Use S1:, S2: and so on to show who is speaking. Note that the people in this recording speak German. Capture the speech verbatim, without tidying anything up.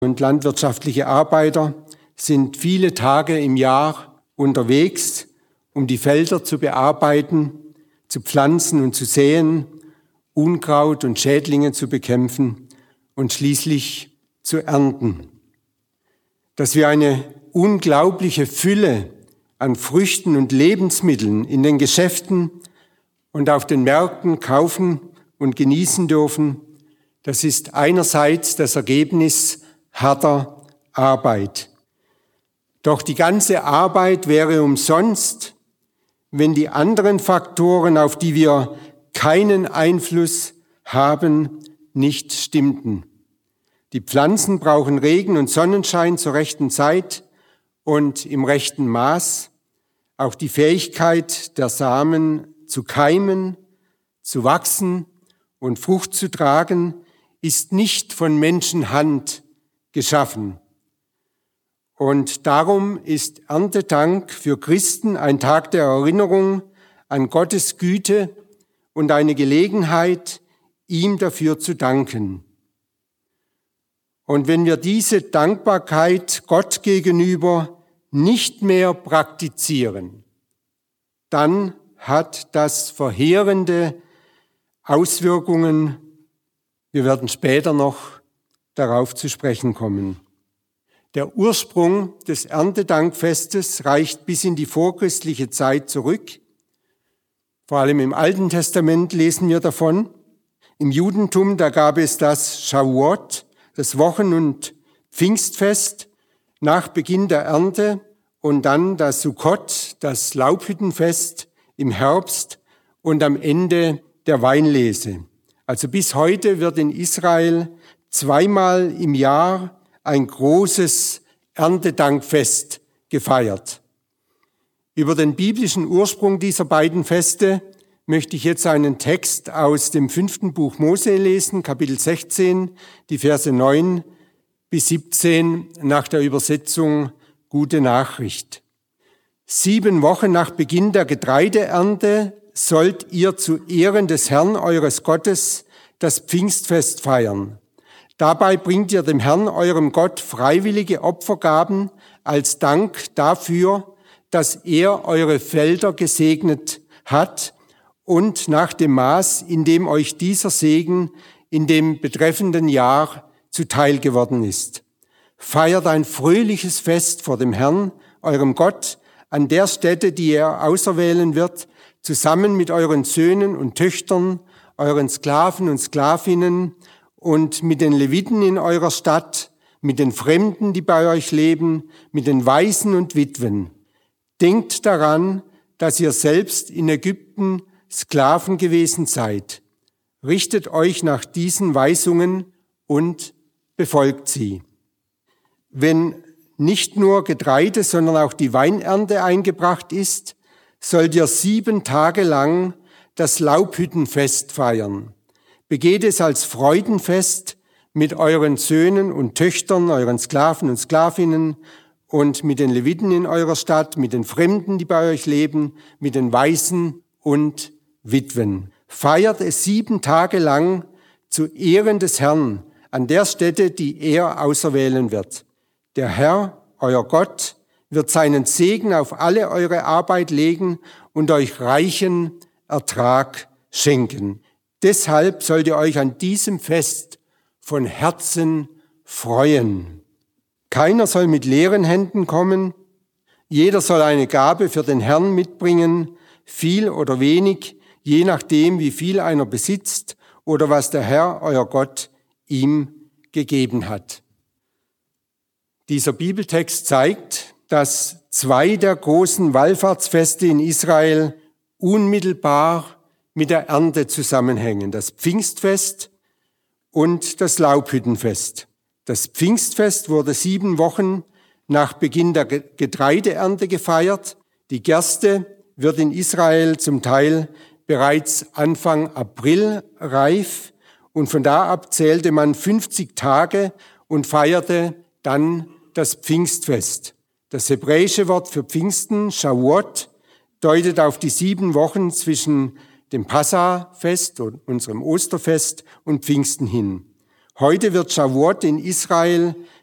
S1: und landwirtschaftliche Arbeiter sind viele Tage im Jahr unterwegs, um die Felder zu bearbeiten, zu pflanzen und zu säen, Unkraut und Schädlinge zu bekämpfen und schließlich zu ernten. Dass wir eine unglaubliche Fülle an Früchten und Lebensmitteln in den Geschäften und auf den Märkten kaufen und genießen dürfen, das ist einerseits das Ergebnis harter Arbeit. Doch die ganze Arbeit wäre umsonst, wenn die anderen Faktoren, auf die wir keinen Einfluss haben, nicht stimmten. Die Pflanzen brauchen Regen und Sonnenschein zur rechten Zeit und im rechten Maß. Auch die Fähigkeit der Samen zu keimen, zu wachsen und Frucht zu tragen, ist nicht von Menschenhand geschaffen. Und darum ist Erntedank für Christen ein Tag der Erinnerung an Gottes Güte und eine Gelegenheit, ihm dafür zu danken. Und wenn wir diese Dankbarkeit Gott gegenüber nicht mehr praktizieren, dann hat das verheerende Auswirkungen. Wir werden später noch darauf zu sprechen kommen. Der Ursprung des Erntedankfestes reicht bis in die vorchristliche Zeit zurück. Vor allem im Alten Testament lesen wir davon. Im Judentum, da gab es das Shavuot, das Wochen- und Pfingstfest nach Beginn der Ernte und dann das Sukkot, das Laubhüttenfest im Herbst und am Ende der Weinlese. Also bis heute wird in Israel zweimal im Jahr ein großes Erntedankfest gefeiert. Über den biblischen Ursprung dieser beiden Feste möchte ich jetzt einen Text aus dem fünften Buch Mose lesen, Kapitel sechzehn, die Verse neun bis siebzehn nach der Übersetzung Gute Nachricht. Sieben Wochen nach Beginn der Getreideernte sollt ihr zu Ehren des Herrn eures Gottes das Pfingstfest feiern. Dabei bringt ihr dem Herrn, eurem Gott, freiwillige Opfergaben als Dank dafür, dass er eure Felder gesegnet hat und nach dem Maß, in dem euch dieser Segen in dem betreffenden Jahr zuteil geworden ist. Feiert ein fröhliches Fest vor dem Herrn, eurem Gott, an der Stätte, die er auserwählen wird, zusammen mit euren Söhnen und Töchtern, euren Sklaven und Sklavinnen und mit den Leviten in eurer Stadt, mit den Fremden, die bei euch leben, mit den Waisen und Witwen. Denkt daran, dass ihr selbst in Ägypten Sklaven gewesen seid. Richtet euch nach diesen Weisungen und befolgt sie. Wenn nicht nur Getreide, sondern auch die Weinernte eingebracht ist, sollt ihr sieben Tage lang das Laubhüttenfest feiern. Begeht es als Freudenfest mit euren Söhnen und Töchtern, euren Sklaven und Sklavinnen und mit den Leviten in eurer Stadt, mit den Fremden, die bei euch leben, mit den Waisen und Witwen. Feiert es sieben Tage lang zu Ehren des Herrn an der Stätte, die er auserwählen wird. Der Herr, euer Gott, wird seinen Segen auf alle eure Arbeit legen und euch reichen Ertrag schenken. Deshalb sollt ihr euch an diesem Fest von Herzen freuen. Keiner soll mit leeren Händen kommen. Jeder soll eine Gabe für den Herrn mitbringen, viel oder wenig, je nachdem, wie viel einer besitzt oder was der Herr, euer Gott, ihm gegeben hat. Dieser Bibeltext zeigt, dass zwei der großen Wallfahrtsfeste in Israel unmittelbar mit der Ernte zusammenhängen, das Pfingstfest und das Laubhüttenfest. Das Pfingstfest wurde sieben Wochen nach Beginn der Getreideernte gefeiert. Die Gerste wird in Israel zum Teil bereits Anfang April reif und von da ab zählte man fünfzig Tage und feierte dann das Pfingstfest. Das hebräische Wort für Pfingsten, Shavuot, deutet auf die sieben Wochen zwischen dem Passafest unserem Osterfest und Pfingsten hin. Heute wird Shavuot in Israel